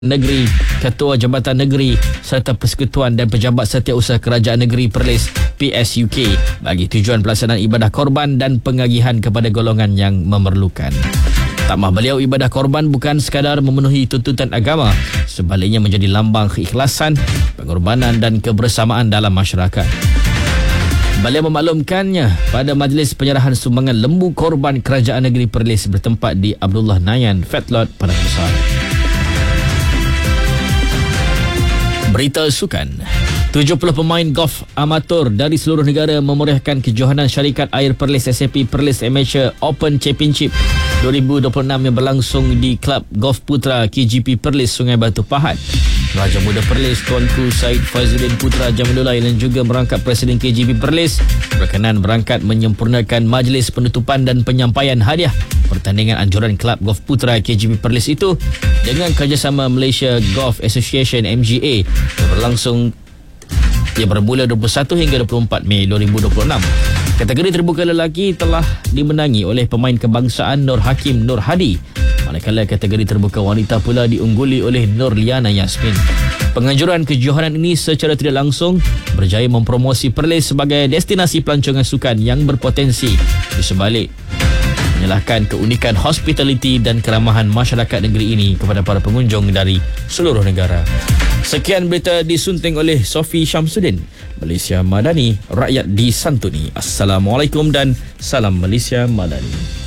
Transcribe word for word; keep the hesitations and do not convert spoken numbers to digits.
Negeri, Ketua Jabatan Negeri serta Persekutuan dan Pejabat Setiausaha Kerajaan Negeri Perlis P S U K bagi tujuan pelaksanaan ibadah korban dan pengagihan kepada golongan yang memerlukan. Takmah beliau, ibadah korban bukan sekadar memenuhi tuntutan agama, sebaliknya menjadi lambang keikhlasan, pengorbanan dan kebersamaan dalam masyarakat. Beliau memaklumkannya pada majlis penyerahan sumbangan lembu korban Kerajaan Negeri Perlis bertempat di Abdullah Nayan, Fetlot, Padang Besar. Berita sukan. tujuh puluh pemain golf amatur dari seluruh negara memeriahkan kejohanan syarikat air Perlis S A P Perlis Amateur Open Championship dua ribu dua puluh enam yang berlangsung di Klub Golf Putra K G P Perlis Sungai Batu Pahat. Raja Muda Perlis Tuanku Said Faizuddin Putra Jamilullah dan juga merangkap Presiden K G P Perlis berkenan berangkat menyempurnakan majlis penutupan dan penyampaian hadiah pertandingan anjuran Klub Golf Putra K G P Perlis itu dengan kerjasama Malaysia Golf Association M G A yang berlangsung yang bermula dua puluh satu hingga dua puluh empat Mei dua ribu dua puluh enam. Kategori terbuka lelaki telah dimenangi oleh pemain kebangsaan Nur Hakim Nur Hadi, manakala kategori terbuka wanita pula diungguli oleh Nur Liana Yasmin. Penganjuran kejohanan ini secara tidak langsung berjaya mempromosi Perlis sebagai destinasi pelancongan sukan yang berpotensi di sebalik menyalahkan keunikan hospitality dan keramahan masyarakat negeri ini kepada para pengunjung dari seluruh negara. Sekian berita disunting oleh Sofi Syamsuddin. Malaysia Madani, rakyat disantuni. Assalamualaikum dan salam Malaysia Madani.